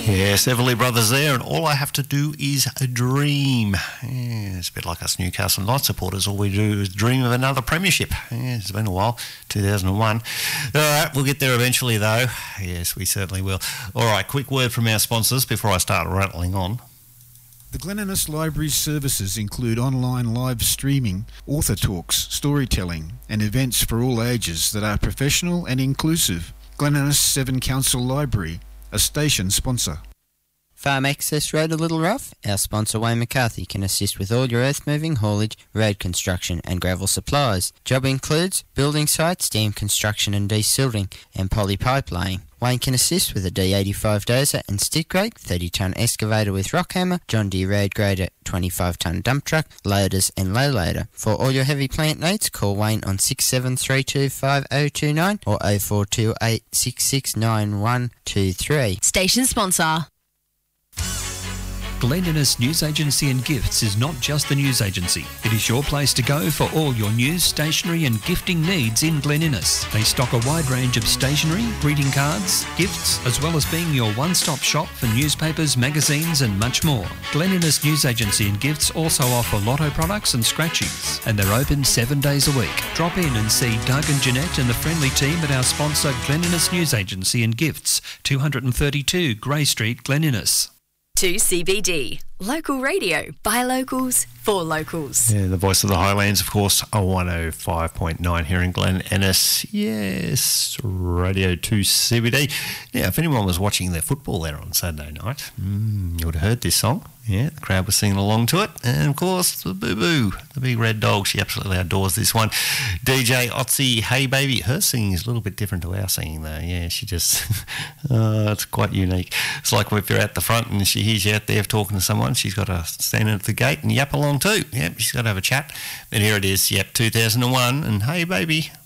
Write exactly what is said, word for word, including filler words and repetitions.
Yes, Everly Brothers there, and all I have to do is dream. Yeah, it's a bit like us Newcastle Knights supporters. All we do is dream of another premiership. Yeah, it's been a while, two thousand one. All right, we'll get there eventually, though. Yes, we certainly will. All right, quick word from our sponsors before I start rattling on. The Glen Innes Library's services include online live streaming, author talks, storytelling, and events for all ages that are professional and inclusive. Glen Innes Seven Council Library, a station sponsor. Farm Access Road a Little Rough? Our sponsor Wayne McCarthy can assist with all your earth moving, haulage, road construction and gravel supplies. Job includes building sites, dam construction and desilting, and poly pipe laying. Wayne can assist with a D eighty-five dozer and stick rake, thirty tonne excavator with rock hammer, John Deere road grader, twenty-five tonne dump truck, loaders and low loader. For all your heavy plant needs, call Wayne on six seven three two five oh two nine or oh four two eight six six nine one two three. Station sponsor. Glen Innes News Agency and Gifts is not just the news agency. It is your place to go for all your news, stationery and gifting needs in Glen Innes. They stock a wide range of stationery, greeting cards, gifts, as well as being your one-stop shop for newspapers, magazines and much more. Glen Innes News Agency and Gifts also offer lotto products and scratchies, and they're open seven days a week. Drop in and see Doug and Jeanette and the friendly team at our sponsor Glen Innes News Agency and Gifts, two thirty-two Grey Street, Glen Innes. To C B D. Local radio. By locals. For locals. Yeah, the voice of the Highlands, of course, one oh five point nine here in Glen Innes. Yes, Radio two C B D. Now, if anyone was watching their football there on Saturday night, mm, you would have heard this song. Yeah, the crowd was singing along to it. And, of course, the Boo-Boo, the big red dog, she absolutely adores this one. D J Otzi, Hey Baby. Her singing is a little bit different to our singing, though. Yeah, she just, uh, it's quite unique. It's like if you're at the front and she hears you out there talking to someone, she's got to stand at the gate and yap along too. Yep, she's got to have a chat. But here it is, yep, two thousand one, and Hey Baby.